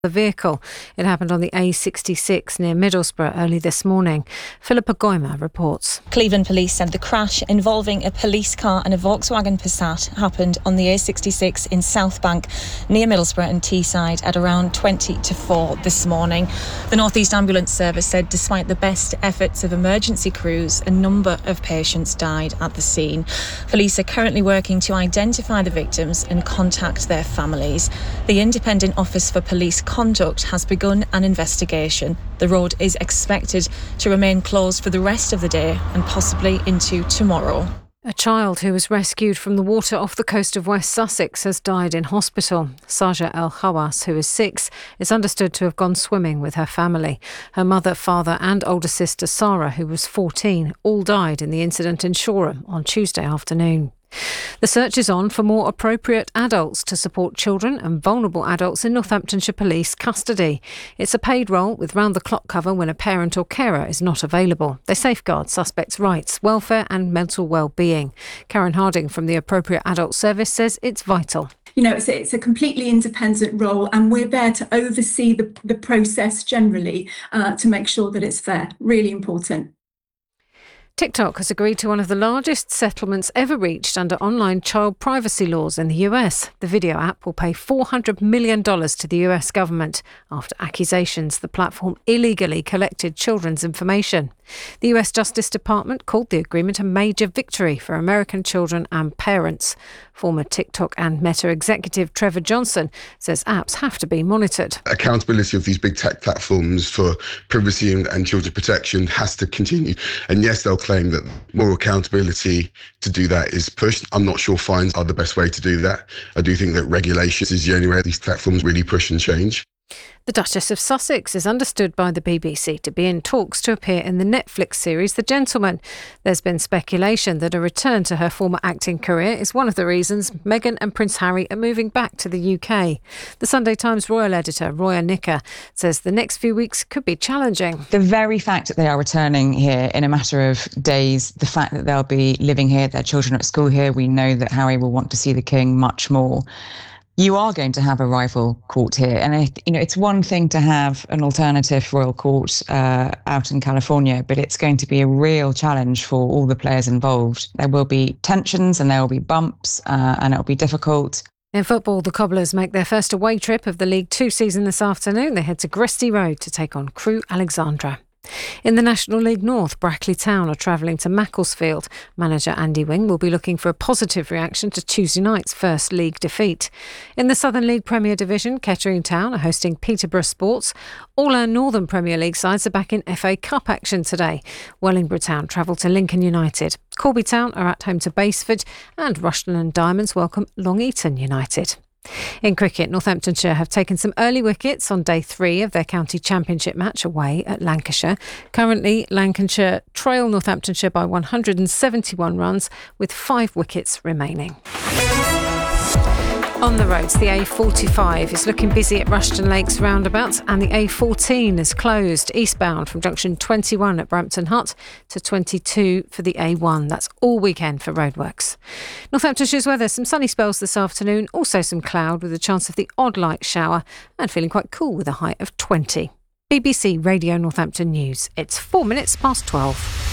the vehicle. It happened on the A66 near Middlesbrough early this morning. Philippa Goymer reports. Cleveland police said the crash involving a police car and a Volkswagen Passat happened on the A66 in South Bank near Middlesbrough and Teesside at around 20 to 4 this morning. The North East Ambulance Service said despite the best efforts of emergency crews, a number of patients died at the scene. Police are currently working to identify the victims and contact their families. The Independent Office for Police Conduct has begun an investigation. The road is expected to remain closed for the rest of the day and possibly into tomorrow. A child who was rescued from the water off the coast of West Sussex has died in hospital. Saja El Hawass, who is 6, is understood to have gone swimming with her family. Her mother, father and older sister Sarah, who was 14, all died in the incident in Shoreham on Tuesday afternoon. The search is on for more appropriate adults to support children and vulnerable adults in Northamptonshire Police custody. It's a paid role with round-the-clock cover when a parent or carer is not available. They safeguard suspects' rights, welfare and mental well-being. Karen Harding from the Appropriate Adult Service says it's vital. You know, it's a completely independent role and we're there to oversee the process generally to make sure that it's fair. Really important. TikTok has agreed to one of the largest settlements ever reached under online child privacy laws in the US. The video app will pay $400 million to the US government after accusations the platform illegally collected children's information. The US Justice Department called the agreement a major victory for American children and parents. Former TikTok and Meta executive Trevor Johnson says apps have to be monitored. Accountability of these big tech platforms for privacy and children protection has to continue. And yes, they'll claim that more accountability to do that is pushed. I'm not sure fines are the best way to do that. I do think that regulations is the only way these platforms really push and change. The Duchess of Sussex is understood by the BBC to be in talks to appear in the Netflix series The Gentleman. There's been speculation that a return to her former acting career is one of the reasons Meghan and Prince Harry are moving back to the UK. The Sunday Times royal editor, Roya Nicker, says the next few weeks could be challenging. The very fact that they are returning here in a matter of days, the fact that they'll be living here, their children at school here, we know that Harry will want to see the King much more. You are going to have a rival court here. And, it's one thing to have an alternative royal court out in California, but it's going to be a real challenge for all the players involved. There will be tensions and there will be bumps and it will be difficult. In football, the Cobblers make their first away trip of the League Two season this afternoon. They head to Gresty Road to take on Crewe Alexandra. In the National League North, Brackley Town are travelling to Macclesfield. Manager Andy Wing will be looking for a positive reaction to Tuesday night's first league defeat. In the Southern League Premier Division, Kettering Town are hosting Peterborough Sports. All our Northern Premier League sides are back in FA Cup action today. Wellingborough Town travel to Lincoln United. Corby Town are at home to Basford and Rushden and Diamonds welcome Long Eaton United. In cricket, Northamptonshire have taken some early wickets on day 3 of their county championship match away at Lancashire. Currently, Lancashire trail Northamptonshire by 171 runs with 5 wickets remaining. On the roads, the A45 is looking busy at Rushden Lakes roundabout and the A14 is closed eastbound from junction 21 at Brampton Hut to 22 for the A1. That's all weekend for roadworks. Northamptonshire's weather, some sunny spells this afternoon, also some cloud with a chance of the odd light shower and feeling quite cool with a high of 20. BBC Radio Northampton News. It's 4 minutes past 12.